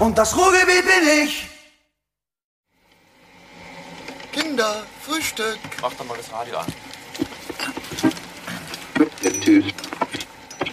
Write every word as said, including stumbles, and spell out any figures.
Und das Ruhrgebiet bin ich. Kinder, Frühstück. Mach doch mal das Radio an. Der Typ.